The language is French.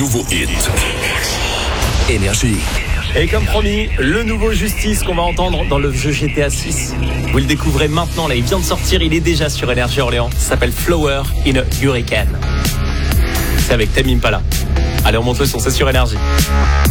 nouveaux hits. Énergie. Et comme promis, le nouveau Justice qu'on va entendre dans le jeu GTA 6. Vous le découvrez maintenant, là, il vient de sortir, il est déjà sur Énergie Orléans. Ça s'appelle Flower in a Hurricane. C'est avec Tame Impala. Allez, on monte le son, c'est sur Énergie.